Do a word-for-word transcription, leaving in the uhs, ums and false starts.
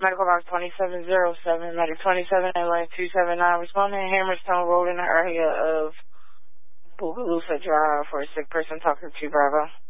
Medical box twenty-seven oh seven, medic twenty-seven, Atlanta two seven nine, responding to Hammerstone Road in the area of Bogalusa Drive for a sick person talking to Bravo.